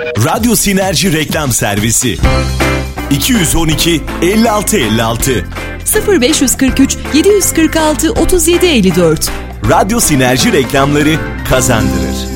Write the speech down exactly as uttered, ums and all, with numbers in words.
Radyo Sinerji Reklam Servisi iki yüz on iki elli altı elli altı sıfır beş kırk üç yedi kırk altı otuz yedi elli dört. Radyo Sinerji reklamları kazandırır.